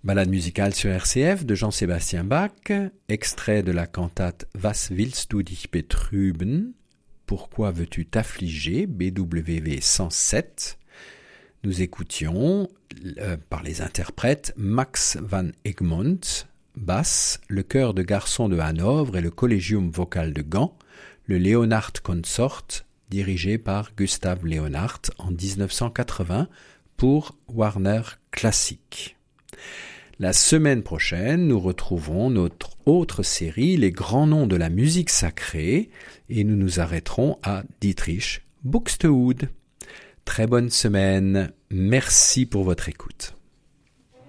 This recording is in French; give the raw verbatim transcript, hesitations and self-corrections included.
Balade musicale sur R C F de Jean-Sébastien Bach, extrait de la cantate Was willst du dich betrüben? Pourquoi veux-tu t'affliger? B W V cent sept. Nous écoutions, euh, par les interprètes, Max van Egmond, basse, le chœur de garçons de Hanovre et le Collegium vocal de Gand, le Leonhardt Consort, dirigé par Gustav Leonhardt en dix-neuf cent quatre-vingts pour Warner Classic. La semaine prochaine, nous retrouverons notre autre série, Les grands noms de la musique sacrée, et nous nous arrêterons à Dietrich Buxtehude. Très bonne semaine, merci pour votre écoute.